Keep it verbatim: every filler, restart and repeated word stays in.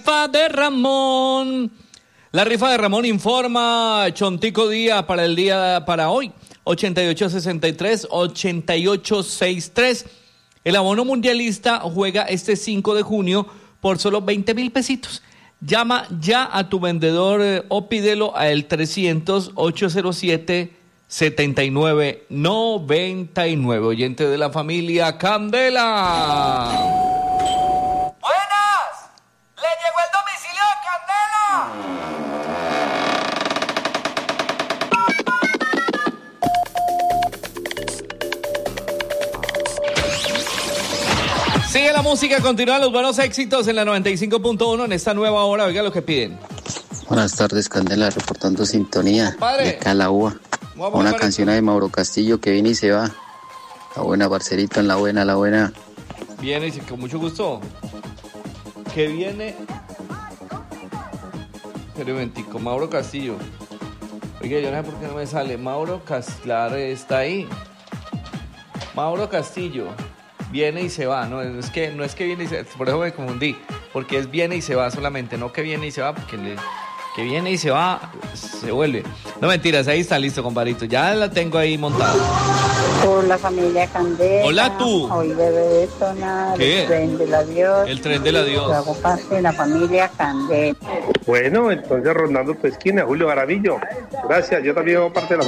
rifa de Ramón. La rifa de Ramón informa Chontico Día para el día para hoy. ochenta y ocho sesenta y tres, ochenta y ocho sesenta y tres. El abono mundialista juega este cinco de junio por solo veinte mil pesitos. Llama ya a tu vendedor eh, o pídelo a el trescientos, ochocientos siete, setenta y nueve noventa y nueve. Oyente de la familia Candela. ¡Buenas! ¡Le llegó el domicilio de Candela! Sigue la música, continúan los buenos éxitos en la noventa y cinco punto uno en esta nueva hora. Oiga lo que piden. Buenas tardes, Candela, reportando sintonía. Padre. De acá a la U A. Una canción de Mauro Castillo que viene y se va. La buena, parcerito, en la buena, la buena. Viene y con mucho gusto. Que viene. Pero un momentico, Mauro Castillo. Oiga, yo no sé por qué no me sale. Mauro Castillo está ahí. Mauro Castillo. Viene y se va, no es que no es que viene y se va, por eso me confundí, porque es viene y se va solamente, no que viene y se va, porque le, que viene y se va, se vuelve. No mentiras, ahí está listo, compadrito, ya la tengo ahí montada. Por la familia Candela. Hola tú. Hoy debe de sonar ¿Qué? el tren del adiós. El tren del adiós. Yo hago parte de la familia Candela. Bueno, entonces rondando tu esquina, Julio Garamillo. Gracias, yo también hago parte de la